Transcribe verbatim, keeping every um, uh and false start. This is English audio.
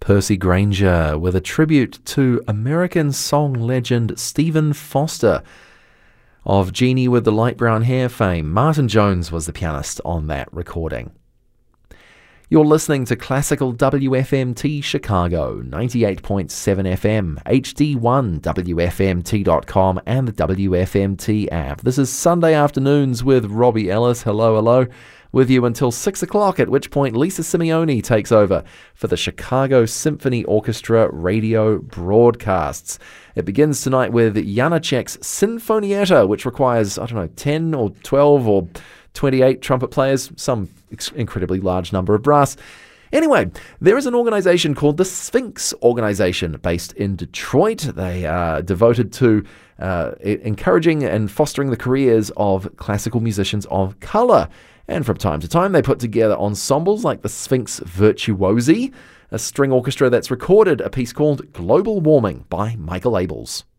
Percy Granger with a tribute to American song legend Stephen Foster. Of Jeannie with the Light Brown Hair fame, Martin Jones was the pianist on that recording. You're listening to Classical W F M T Chicago, ninety-eight point seven F M, H D one, W F M T dot com and the W F M T app. This is Sunday Afternoons with Robbie Ellis. Hello, hello. With you until six o'clock, at which point Lisa Simeone takes over for the Chicago Symphony Orchestra radio broadcasts. It begins tonight with Janacek's Sinfonietta, which requires, I don't know, ten or twelve or twenty-eight trumpet players, some incredibly large number of brass. Anyway, there is an organization called the Sphinx Organization based in Detroit. They are devoted to uh, encouraging and fostering the careers of classical musicians of color. And from time to time, they put together ensembles like the Sphinx Virtuosi, a string orchestra that's recorded a piece called Global Warming by Michael Abels.